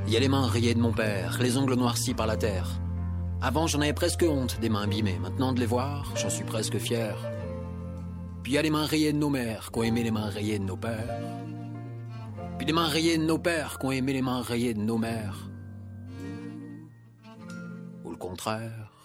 Il y a les mains rayées de mon père, les ongles noircis par la terre. Avant, j'en avais presque honte des mains abîmées. Maintenant, de les voir, j'en suis presque fier. Puis il y a les mains rayées de nos mères, qui ont aimé les mains rayées de nos pères. Puis les mains rayées de nos pères, qui ont aimé les mains rayées de nos mères. Ou le contraire.